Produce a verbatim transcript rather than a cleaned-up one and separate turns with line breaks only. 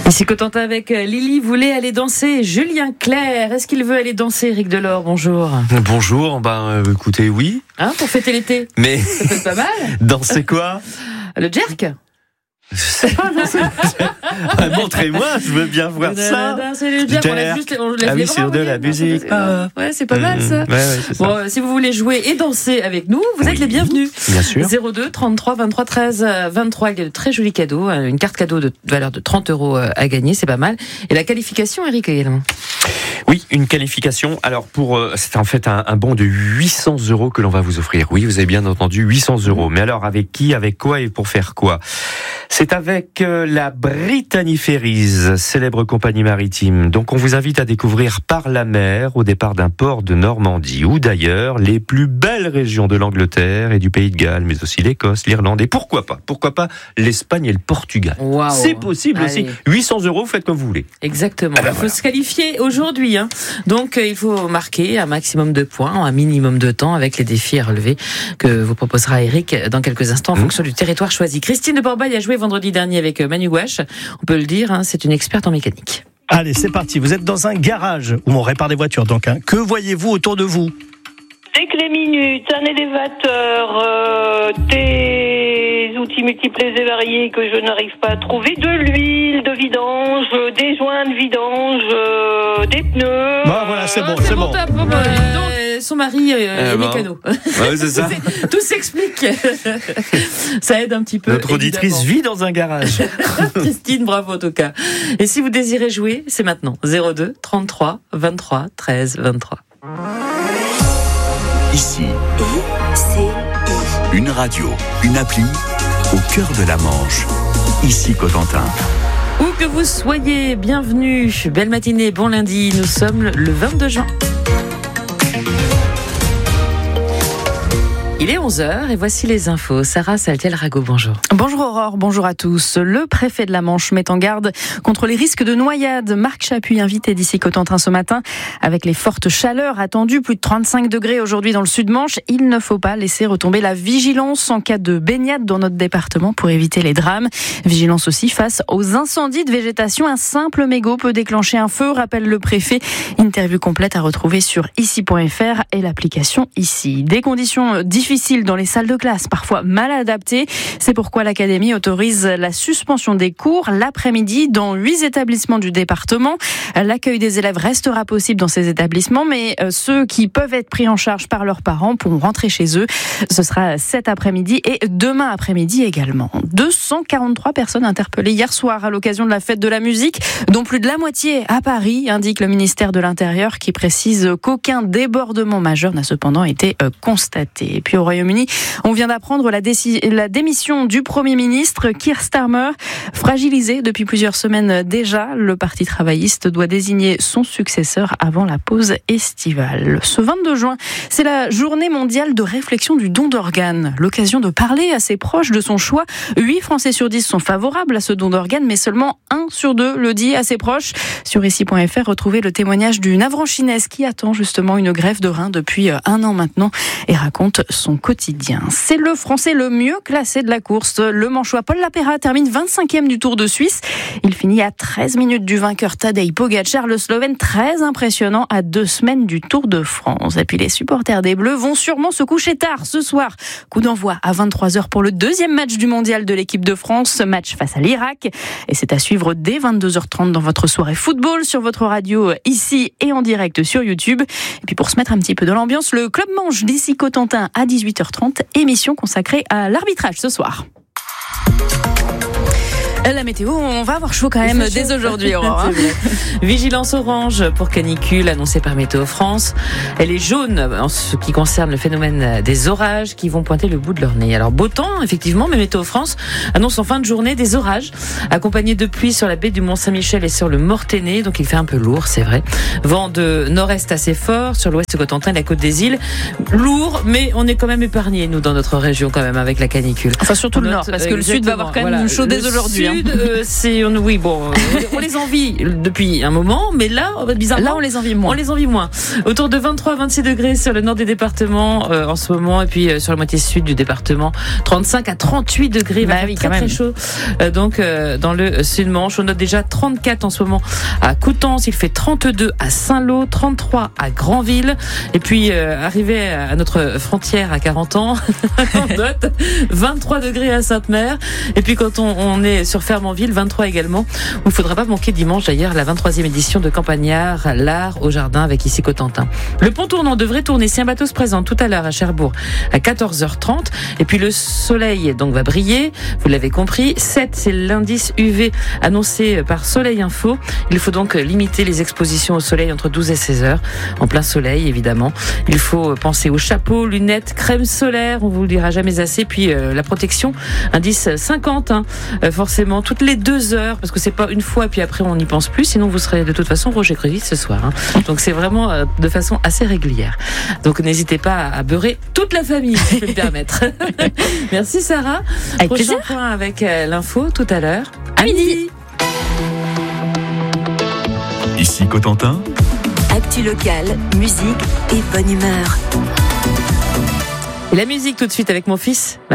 Ici Cotentin avec Lily voulait aller danser. Julien Clerc, est-ce qu'il veut aller danser? Eric Delors, bonjour.
Bonjour, ben euh, écoutez, oui.
Hein, pour fêter l'été.
Mais
ça peut être pas mal.
Danser quoi?
Le jerk.
ah, montrez-moi, je veux bien voir ça.
C'est le jerk, on lève juste, on lève
ah
les
oui,
bras,
sur de la musique.
Ah. Ouais, c'est pas mmh, mal ça.
Ouais, ouais, c'est
bon,
ça.
Si vous voulez jouer et danser avec nous, vous êtes oui, les bienvenus.
Bien sûr.
zéro deux trente-trois vingt-trois treize vingt-trois, il y a de très jolis cadeaux, une carte cadeau de valeur de trente euros à gagner, c'est pas mal. Et la qualification, Eric, également.
Oui, une qualification. Alors pour, euh, c'est en fait un, un bon de huit cents euros que l'on va vous offrir. Oui, vous avez bien entendu, huit cents euros. Mais alors avec qui, avec quoi et pour faire quoi? C'est avec euh, la Brittany Ferries, célèbre compagnie maritime. Donc on vous invite à découvrir par la mer, au départ d'un port de Normandie ou d'ailleurs, les plus belles régions de l'Angleterre et du Pays de Galles, mais aussi l'Écosse, l'Irlande et pourquoi pas, pourquoi pas l'Espagne et le Portugal.
Wow.
C'est possible
Allez.
aussi. huit cents euros, vous faites comme vous voulez.
Exactement.
Ah ben
il faut
voilà.
se qualifier aujourd'hui. Hein. Donc euh, il faut marquer un maximum de points, un minimum de temps avec les défis à relever que vous proposera Eric dans quelques instants en mmh. fonction du territoire choisi. Christine de Borbaille a joué vendredi dernier avec Manu Gouache. On peut le dire, hein, c'est une experte en mécanique.
Allez, c'est parti. Vous êtes dans un garage où on répare des voitures. Donc, hein. Que voyez-vous autour de vous?
Des clés minutes, un élévateur, euh, des outils multiples et variés que je n'arrive pas à trouver, de l'huile, de vidange, des joints de vidange, euh, des pneus.
Bah voilà, c'est bon,
ah,
c'est, c'est bon.
bon. bon bah, euh, son mari euh,
eh
est
bon.
mécano.
Ouais, c'est ça.
Tout s'explique. Ça aide un petit peu.
Notre auditrice
évidemment.
vit dans un garage.
Christine, bravo en tout cas. Et si vous désirez jouer, c'est maintenant. zéro deux trente-trois vingt-trois treize vingt-trois.
Ici, une radio, une appli, au cœur de la Manche. Ici Cotentin.
Où que vous soyez, bienvenue. Belle matinée, bon lundi. Nous sommes le vingt-deux juin. Il est onze heures et voici les infos. Sarah Saltiel-Rago, bonjour.
Bonjour Aurore, bonjour à tous. Le préfet de la Manche met en garde contre les risques de noyade. Marc Chapuis, invité d'ici Cotentin ce matin. Avec les fortes chaleurs attendues, plus de trente-cinq degrés aujourd'hui dans le Sud-Manche, il ne faut pas laisser retomber la vigilance en cas de baignade dans notre département pour éviter les drames. Vigilance aussi face aux incendies de végétation. Un simple mégot peut déclencher un feu, rappelle le préfet. Interview complète à retrouver sur ici point f r et l'application Ici. Des conditions difficiles difficile dans les salles de classe, parfois mal adaptées. C'est pourquoi l'Académie autorise la suspension des cours l'après-midi dans huit établissements du département. L'accueil des élèves restera possible dans ces établissements, mais ceux qui peuvent être pris en charge par leurs parents pourront rentrer chez eux. Ce sera cet après-midi et demain après-midi également. deux cent quarante-trois personnes interpellées hier soir à l'occasion de la fête de la musique, dont plus de la moitié à Paris, indique le ministère de l'Intérieur, qui précise qu'aucun débordement majeur n'a cependant été constaté. Et puis au Royaume-Uni, on vient d'apprendre la, déci- la démission du Premier ministre Keir Starmer, fragilisé depuis plusieurs semaines déjà. Le Parti travailliste doit désigner son successeur avant la pause estivale. Ce vingt-deux juin, c'est la journée mondiale de réflexion du don d'organes. L'occasion de parler à ses proches de son choix. huit Français sur dix sont favorables à ce don d'organes, mais seulement un sur deux le dit à ses proches. Sur ici point f r, retrouvez le témoignage d'une avranchinaise qui attend justement une greffe de rein depuis un an maintenant et raconte son quotidien. C'est le Français le mieux classé de la course. Le Manchois Paul Lapera termine vingt-cinquième du Tour de Suisse. Il finit à treize minutes du vainqueur Tadej Pogačar, le Slovène très impressionnant à deux semaines du Tour de France. Et puis les supporters des Bleus vont sûrement se coucher tard ce soir. Coup d'envoi à vingt-trois heures pour le deuxième match du mondial de l'équipe de France, match face à l'Irak. Et c'est à suivre dès vingt-deux heures trente dans votre soirée football sur votre radio ici et en direct sur YouTube. Et puis pour se mettre un petit peu dans l'ambiance, le Club Manche d'ici Cotentin à dix-huit heures trente, émission consacrée à l'arbitrage ce soir. La météo, on va avoir chaud quand même dès aujourd'hui, Aurore. Hein.
Vigilance orange pour canicule annoncée par Météo France. Elle est jaune en ce qui concerne le phénomène des orages qui vont pointer le bout de leur nez. Alors beau temps, effectivement, mais Météo France annonce en fin de journée des orages accompagnés de pluie sur la baie du Mont-Saint-Michel et sur le Mortainais. Donc il fait un peu lourd, c'est vrai. Vent de nord-est assez fort sur l'ouest Cotentin et la côte des îles. Lourd, mais on est quand même épargnés, nous, dans notre région, quand même, avec la canicule.
Enfin, surtout le nord, parce que le sud va avoir quand même voilà, chaud dès aujourd'hui. Hein. hein.
euh, c'est, on, oui, bon, on les envie depuis un moment, mais là, bizarrement,
là, on les envie moins.
On les envie moins. Autour de vingt-trois à vingt-six degrés sur le nord des départements euh, en ce moment, et puis euh, sur la moitié sud du département, trente-cinq à trente-huit degrés, il va
bah
faire
oui,
très
quand
très
même.
chaud. Euh, donc euh, dans le Sud-Manche, on note déjà trente-quatre en ce moment à Coutances, il fait trente-deux à Saint-Lô, trente-trois à Granville, et puis euh, arrivé à notre frontière à quarante ans, on note vingt-trois degrés à Sainte-Mère, et puis quand on, on est sur Fermanville, vingt-trois également, où il ne faudra pas manquer dimanche d'ailleurs la vingt-troisième édition de Campagnard, l'art au jardin avec ici Cotentin. Le pont tournant devrait tourner si un bateau se présente tout à l'heure à Cherbourg à quatorze heures trente, et puis le soleil donc va briller, vous l'avez compris, sept c'est l'indice U V annoncé par Soleil Info. Il faut donc limiter les expositions au soleil entre douze et seize heures, en plein soleil évidemment. Il faut penser aux chapeaux, lunettes, crème solaire, on vous le dira jamais assez, puis euh, la protection, indice cinquante, hein, euh, forcément toutes les deux heures, parce que c'est pas une fois puis après on n'y pense plus, sinon vous serez de toute façon Roger Crédit ce soir. Hein. Donc c'est vraiment euh, de façon assez régulière. Donc n'hésitez pas à beurrer toute la famille, si je peux me permettre. Merci Sarah.
Avec
Prochain
plaisir.
point avec euh, l'info tout à l'heure.
À midi.
Ici Cotentin,
Actu locale, musique et bonne humeur.
Et la musique tout de suite avec mon fils.